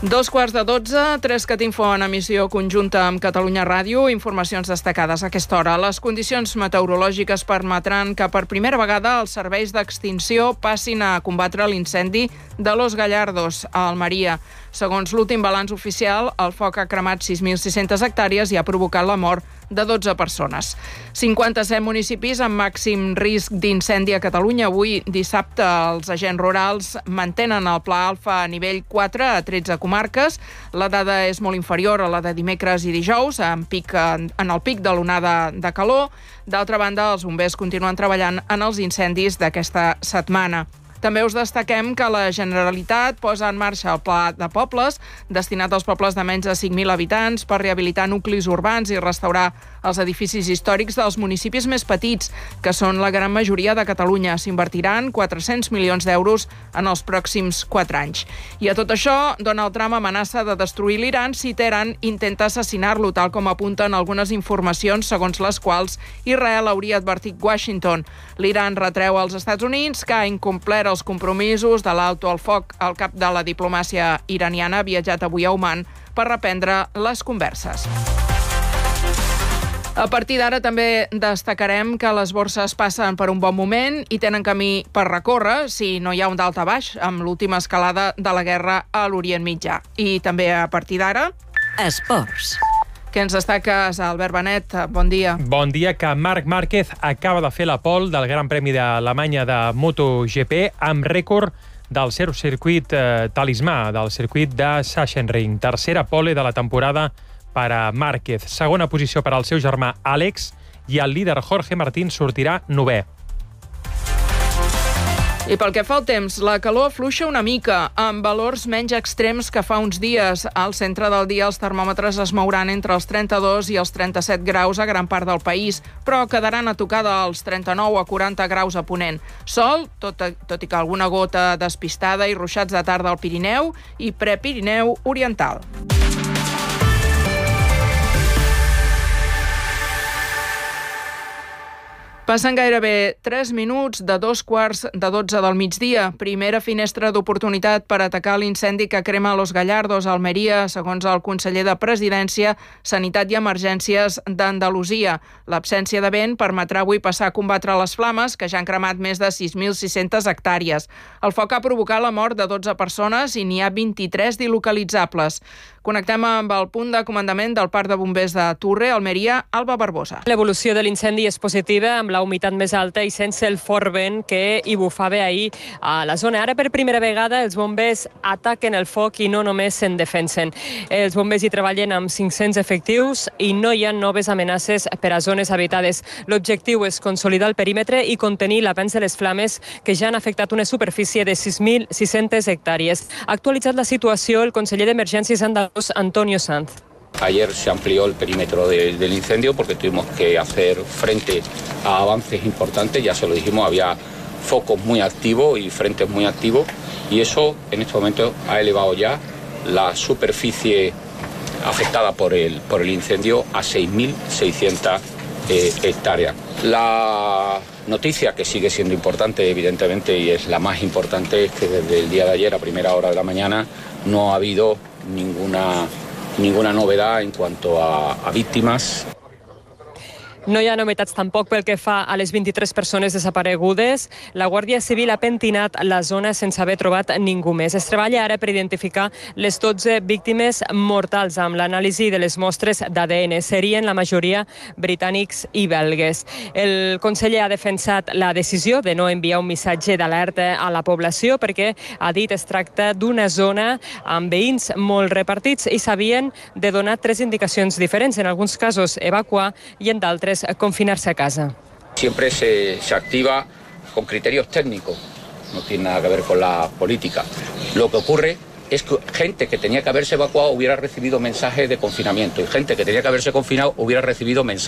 2:15, 3 Catinfo en emissió conjunta amb Catalunya Ràdio. Informacions destacades a aquesta hora. Les condicions meteorològiques permetran que per primera vegada els serveis d'extinció passin a combatre l'incendi de Los Gallardos, a Almeria. Segons l'últim balanç oficial, el foc ha cremat 6.600 hectàrees i ha provocat la mort de 12 persones. 57 municipis amb màxim risc d'incendi a Catalunya. Avui, dissabte, els agents rurals mantenen el pla alfa a nivell 4 a 13 comarques. La dada és molt inferior a la de dimecres i dijous, en el pic de l'onada de calor. D'altra banda, els bombers continuen treballant en els incendis d'aquesta setmana. També us destaquem que la Generalitat posa en marxa el Pla de Pobles, destinat als pobles de menys de 5.000 habitants, per rehabilitar nuclis urbans i restaurar els edificis històrics dels municipis més petits, que són la gran majoria de Catalunya. S'invertiran 400 milions d'euros en els pròxims 4 anys. I a tot això, Donald Trump amenaça de destruir l'Iran si Teheran intenta assassinar-lo, tal com apunten algunes informacions segons les quals Israel hauria advertit Washington. L'Iran retreu als Estats Units que ha incomplert els compromisos de l'alto al foc. El cap de la diplomàcia iraniana ha viatjat avui a Oman per reprendre les converses. A partir d'ara també destacarem que les borses passen per un bon moment i tenen camí per recórrer si no hi ha un daltabaix amb l'última escalada de la guerra a l'Orient Mitjà. I també a partir d'ara... Esports. Què ens destaques, Albert Benet? Bon dia. Bon dia, que Marc Márquez acaba de fer la pole del Gran Premi d'Alemanya de MotoGP amb rècord del seu circuit talismà, del circuit de Sachsenring. Tercera pole de la temporada per a Márquez. Segona posició per al seu germà Àlex i el líder Jorge Martín sortirà 9è. I pel que fa al temps, la calor afluixa una mica, amb valors menys extrems que fa uns dies. Al centre del dia els termòmetres es mouran entre els 32 i els 37 graus a gran part del país, però quedaran a tocar dels 39 a 40 graus a ponent. Sol, tot i que alguna gota despistada i ruixats de tarda al Pirineu i Prepirineu oriental. Passen gairebé 3 minuts de 2:15 del migdia. Primera finestra d'oportunitat per atacar l'incendi que crema Los Gallardos, a Almeria, segons el conseller de Presidència, Sanitat i Emergències d'Andalusia. L'absència de vent permetrà avui passar a combatre les flames, que ja han cremat més de 6.600 hectàrees. El foc ha provocat la mort de 12 persones i n'hi ha 23 d'il·localitzables. Connectem amb el punt de comandament del Parc de Bombers de Turre, Almeria, Alba Barbosa. L'evolució de l'incendi és positiva, amb la humitat més alta i sense el fort vent que hi bufava ahir a la zona. Ara, per primera vegada, els bombers ataquen el foc i no només se'n defensen. Els bombers hi treballen amb 500 efectius i no hi ha noves amenaces per a zones habitades. L'objectiu és consolidar el perímetre i contenir l'avanç de les flames, que ja han afectat una superfície de 6.600 hectàrees. Ha actualitzat la situació el conseller d'Emergències andalús, Antonio Sanz. Ayer se amplió el perímetro del incendio porque tuvimos que hacer frente a avances importantes, ya se lo dijimos, había focos muy activos y frentes muy activos y eso en este momento ha elevado ya la superficie afectada por el incendio a 6.600 hectáreas. La noticia que sigue siendo importante, evidentemente, y es la más importante, es que desde el día de ayer a primera hora de la mañana no ha habido ninguna novedad en cuanto a víctimas. No hi ha novetats tampoc pel que fa a les 23 persones desaparegudes. La Guàrdia Civil ha pentinat la zona sense haver trobat ningú més. Es treballa ara per identificar les 12 víctimes mortals amb l'anàlisi de les mostres d'ADN. Serien la majoria britànics i belgues. El conseller ha defensat la decisió de no enviar un missatge d'alerta a la població perquè, ha dit, es tracta d'una zona amb veïns molt repartits i s'havien de donar 3 indicacions diferents. En alguns casos evacuar i en d'altres confinarse a casa. Siempre se activa con criterios técnicos, no tiene nada que ver con la política. Lo que ocurre es que gente que tenía que haberse evacuado hubiera recibido mensajes de confinamiento y gente que tenía que haberse confinado hubiera recibido mensajes